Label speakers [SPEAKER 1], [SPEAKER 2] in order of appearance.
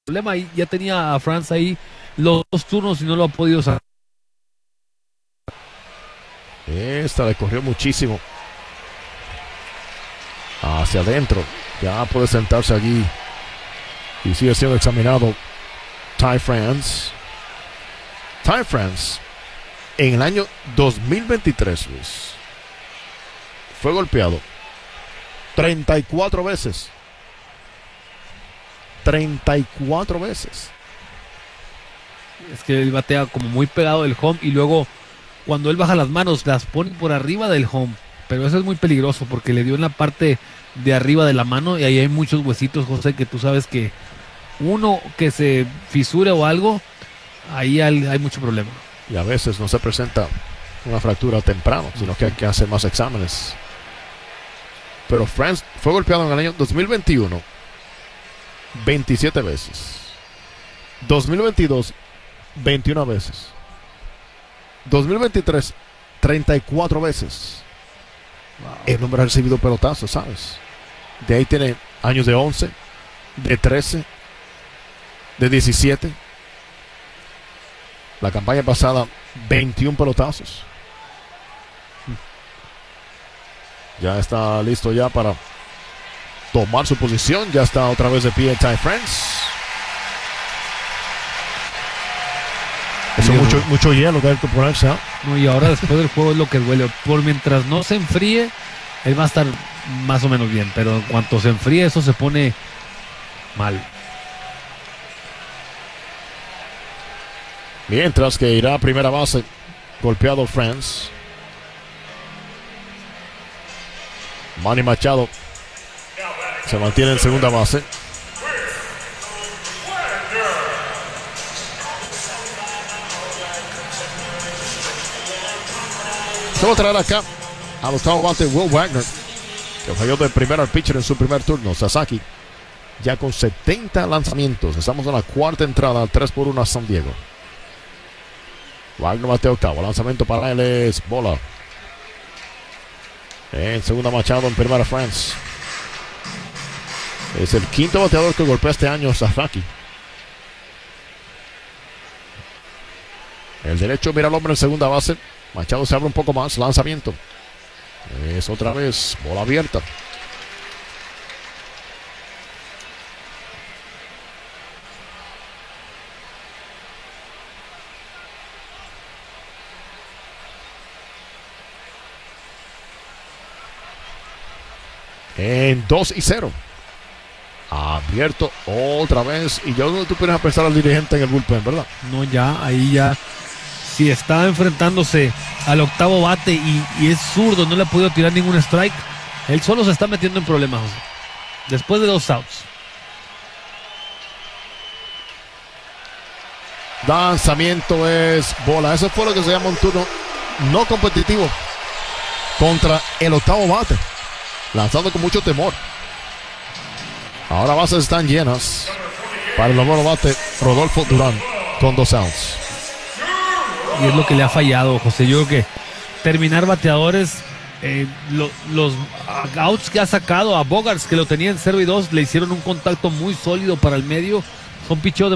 [SPEAKER 1] problema. Y ya tenía a France ahí los dos turnos y no lo ha podido sacar.
[SPEAKER 2] Esta le corrió muchísimo hacia adentro. Ya puede sentarse allí y sigue siendo examinado Ty France. Ty France en el año 2023, Luis, fue golpeado 34 veces. 34 veces.
[SPEAKER 1] Es que él batea como muy pegado del home y luego cuando él baja las manos las pone por arriba del home. Pero eso es muy peligroso porque le dio en la parte de arriba de la mano y ahí hay muchos huesitos, José, que tú sabes que uno que se fisure o algo, ahí hay mucho problema.
[SPEAKER 2] Y a veces no se presenta una fractura temprano, sino que hay que hacer más exámenes. Pero France fue golpeado en el año 2021 27 veces. 2022 21 veces. 2023 34 veces.
[SPEAKER 1] Wow.
[SPEAKER 2] El hombre ha recibido pelotazos, ¿sabes? De ahí tiene años de 11, de 13, de 17. La campaña pasada, 21 pelotazos. Ya está listo ya para tomar su posición. Ya está otra vez de pie Ty France. Eso es mucho hielo que hay que ponerse, ¿eh?
[SPEAKER 1] No, y ahora después del juego es lo que duele. Por mientras no se enfríe, él va a estar más o menos bien. Pero en cuanto se enfríe, eso se pone mal.
[SPEAKER 2] Mientras que irá a primera base, golpeado France. Manny Machado se mantiene en segunda base. Se va a traer acá al octavo bate Will Wagner, que falló de primera al pitcher en su primer turno. Sasaki ya con 70 lanzamientos. Estamos en la cuarta entrada, 3-1 a San Diego. Wagner bate octavo. Lanzamiento para él es bola. En segunda Machado, en primera France. Es el quinto bateador que golpea este año Sasaki. El derecho mira al hombre en segunda base. Machado se abre un poco más. Lanzamiento. Es otra vez bola abierta. En 2-0. Abierto otra vez. Y yo no tú pones a pensar al dirigente en el bullpen, ¿verdad?
[SPEAKER 1] No, ya, ahí ya. Si está enfrentándose al octavo bate y es zurdo, no le ha podido tirar ningún strike, él solo se está metiendo en problemas, José. Después de 2 outs.
[SPEAKER 2] Lanzamiento es bola. Eso fue lo que se llama un turno no competitivo contra el octavo bate. Lanzando con mucho temor. Ahora bases están llenas para el noveno bate Rodolfo Durán con 2 outs.
[SPEAKER 1] Y es lo que le ha fallado, José. Yo creo que terminar bateadores, los outs que ha sacado a Bogaerts, que lo tenía en 0-2, le hicieron un contacto muy sólido para el medio. Son picheos